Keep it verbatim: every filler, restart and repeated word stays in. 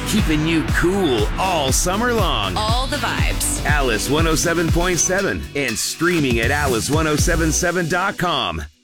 keeping you cool all summer long. All the vibes. Alice one oh seven point seven and streaming at alice ten seventy-seven dot com.